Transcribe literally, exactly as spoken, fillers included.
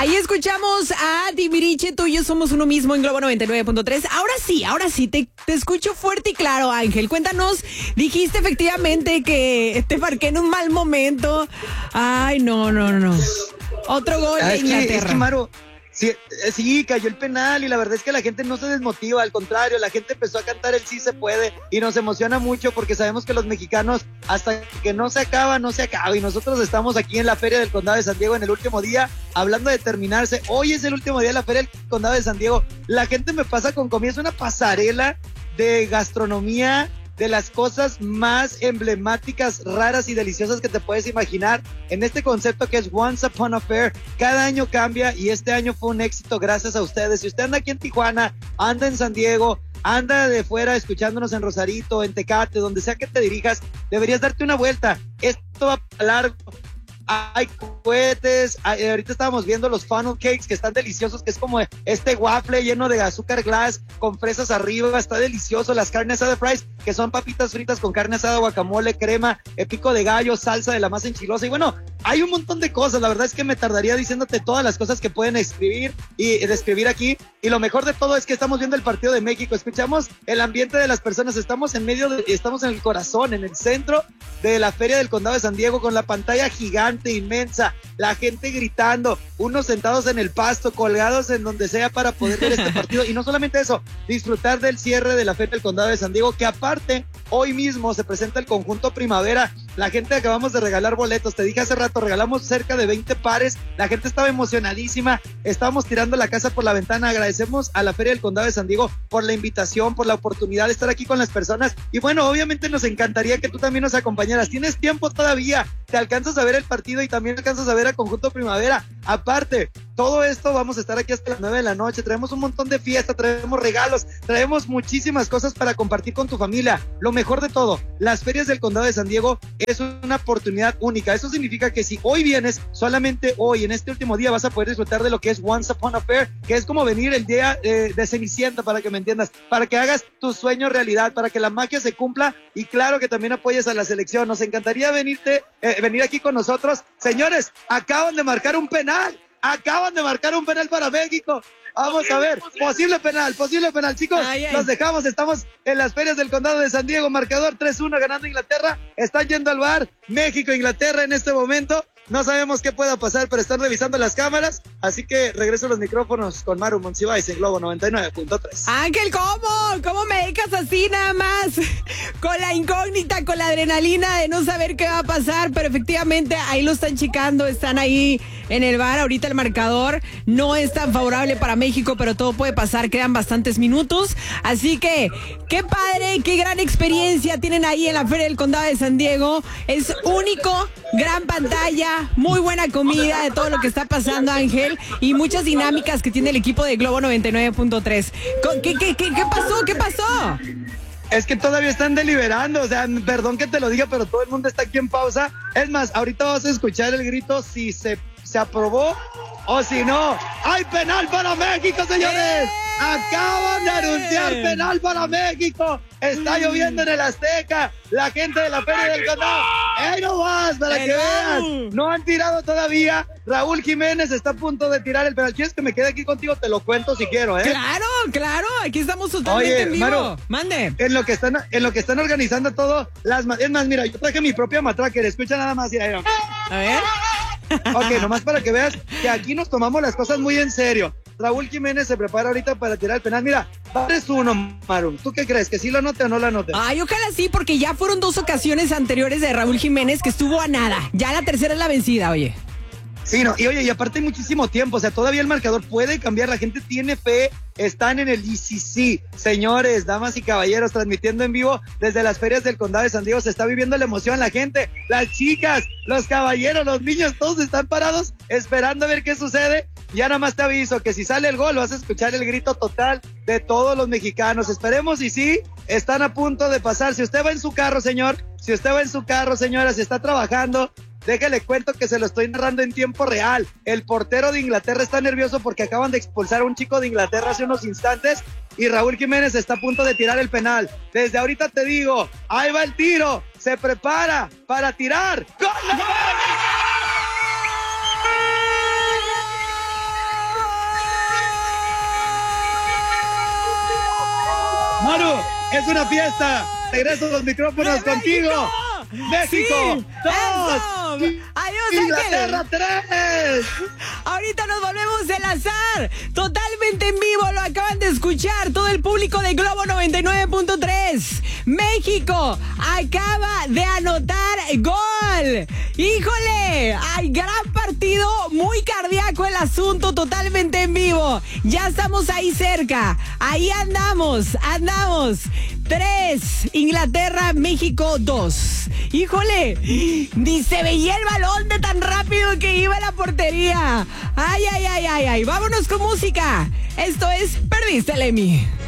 Ahí escuchamos a Timbiriche, tú y yo somos uno mismo en Globo noventa y nueve punto tres. Ahora sí, ahora sí, te, te escucho fuerte y claro, Ángel. Cuéntanos, dijiste efectivamente que te marqué en un mal momento. Ay, no, no, no. Otro gol ah, de es Inglaterra. Que, es que, Maru, sí, sí, cayó el penal y la verdad es que la gente no se desmotiva, al contrario, la gente empezó a cantar el sí se puede y nos emociona mucho porque sabemos que los mexicanos hasta que no se acaba, no se acaba y nosotros estamos aquí en la Feria del Condado de San Diego en el último día hablando de terminarse. Hoy es el último día de la Feria del Condado de San Diego. La gente me pasa con comida, es una pasarela de gastronomía, de las cosas más emblemáticas, raras y deliciosas que te puedes imaginar en este concepto que es Once Upon a Fair. Cada año cambia y este año fue un éxito gracias a ustedes. Si usted anda aquí en Tijuana, anda en San Diego, anda de fuera escuchándonos en Rosarito, en Tecate, donde sea que te dirijas, deberías darte una vuelta. Esto va para largo. Hay cohetes, hay, ahorita estábamos viendo los funnel cakes que están deliciosos, que es como este waffle lleno de azúcar glass con fresas arriba, está delicioso. Las carnes asada fries, que son papitas fritas con carne asada, guacamole, crema, pico de gallo, salsa de la más enchilosa, y bueno, hay un montón de cosas. La verdad es que me tardaría diciéndote todas las cosas que pueden escribir y describir aquí, y lo mejor de todo es que estamos viendo el partido de México, escuchamos el ambiente de las personas, estamos en medio de, estamos en el corazón, en el centro de la Feria del Condado de San Diego, con la pantalla gigante, inmensa, la gente gritando, unos sentados en el pasto, colgados en donde sea para poder ver este partido, y no solamente eso, disfrutar del cierre de la Feria del Condado de San Diego, que aparte, hoy mismo se presenta el conjunto Primavera. La gente acabamos de regalar boletos, te dije hace rato, regalamos cerca de veinte pares, la gente estaba emocionadísima, estábamos tirando la casa por la ventana. Agradecemos a la Feria del Condado de San Diego por la invitación, por la oportunidad de estar aquí con las personas, y bueno, obviamente nos encantaría que tú también nos acompañaras. Tienes tiempo todavía, te alcanzas a ver el partido y también alcanzas a ver a Conjunto Primavera. Aparte, todo esto vamos a estar aquí hasta las nueve de la noche, traemos un montón de fiesta, traemos regalos, traemos muchísimas cosas para compartir con tu familia. Lo mejor de todo, las ferias del Condado de San Diego es una oportunidad única. Eso significa que si hoy vienes, solamente hoy, en este último día, vas a poder disfrutar de lo que es Once Upon a Fair, que es como venir el día eh, de Cenicienta, para que me entiendas, para que hagas tu sueño realidad, para que la magia se cumpla, y claro que también apoyes a la selección. Nos encantaría venirte, eh, venir aquí con nosotros. Señores, acaban de marcar un penal. Acaban de marcar un penal para México. Vamos a ver, posible penal, posible penal, chicos. Ay, ay. Los dejamos, estamos en las ferias del Condado de San Diego, marcador tres uno ganando Inglaterra. Están yendo al bar, México e Inglaterra en este momento. No sabemos qué pueda pasar, pero están revisando las cámaras, así que regreso los micrófonos con Maru Monsiváis en Globo noventa y nueve punto tres. Ángel, ¿cómo? ¿Cómo me dejas así nada más? Con la incógnita, con la adrenalina de no saber qué va a pasar, pero efectivamente ahí lo están checando, están ahí en el bar. Ahorita el marcador no es tan favorable para México, pero todo puede pasar, quedan bastantes minutos, así que qué padre, qué gran experiencia tienen ahí en la Feria del Condado de San Diego. Es único, gran pantalla, muy buena comida, de todo lo que está pasando, Ángel, y muchas dinámicas que tiene el equipo de Globo noventa y nueve punto tres. ¿Qué, qué, qué, qué pasó? ¿Qué pasó? Es que todavía están deliberando, o sea, perdón que te lo diga, pero todo el mundo está aquí en pausa. Es más, ahorita vas a escuchar el grito si se, se aprobó o si no. ¡Hay penal para México, señores! ¡Eh! Acaban de anunciar penal para México. Está lloviendo en el Azteca. La gente de la Feria del Condado. ¡Ey, no vas! Para que veas. No han tirado todavía. Raúl Jiménez está a punto de tirar el penal. ¿Quieres que me quede aquí contigo? Te lo cuento si quiero, ¿eh? Claro, claro. Aquí estamos totalmente Oye, en vivo. Maru, mande. En lo que están, en lo que están organizando todo. Las, es más, mira, yo traje mi propia matraquer. Escucha nada más. Mira, mira. A ver. Ok, nomás para que veas que aquí nos tomamos las cosas muy en serio. Raúl Jiménez se prepara ahorita para tirar el penal. Mira, tres uno, Maru. ¿Tú qué crees? ¿Que sí lo anote o no lo anote? Ay, ojalá sí, porque ya fueron dos ocasiones anteriores de Raúl Jiménez que estuvo a nada. Ya la tercera es la vencida, oye. Sí, no, y oye, y aparte hay muchísimo tiempo, o sea, todavía el marcador puede cambiar, la gente tiene fe, están en el E C C. Señores, damas y caballeros, transmitiendo en vivo desde las ferias del Condado de San Diego, se está viviendo la emoción, la gente, las chicas, los caballeros, los niños, todos están parados esperando a ver qué sucede. Ya nada más te aviso que si sale el gol vas a escuchar el grito total de todos los mexicanos. Esperemos y sí, están a punto de pasar. Si usted va en su carro, señor, si usted va en su carro, señora, si está trabajando, déjale cuento que se lo estoy narrando en tiempo real. El portero de Inglaterra está nervioso porque acaban de expulsar a un chico de Inglaterra hace unos instantes y Raúl Jiménez está a punto de tirar el penal. Desde ahorita te digo, ahí va el tiro, se prepara para tirar. ¡Gol! Maru, es una fiesta. Regreso los micrófonos contigo. México, Sí, dos. eso. Adiós, Inglaterra, Ángel. tres. Ahorita nos volvemos del azar. Totalmente en vivo, lo acaban de escuchar todo el público de Globo noventa y nueve punto tres. México acaba de anotar gol. Híjole, hay gran partido, muy cardíaco el asunto, totalmente en vivo. Ya estamos ahí cerca. Ahí andamos, andamos. Tres, Inglaterra, México, dos. Híjole, ni se veía el balón de tan rápido que iba a la portería. Ay, ay, ay, ay, ay. Vámonos con música. Esto es Perdiste el Emmy.